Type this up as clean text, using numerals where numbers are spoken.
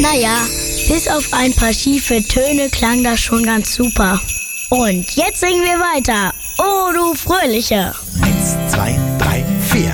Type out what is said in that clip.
Naja, bis auf ein paar schiefe Töne klang das schon ganz super. Und jetzt singen wir weiter. Oh, du Fröhliche. 1, 2,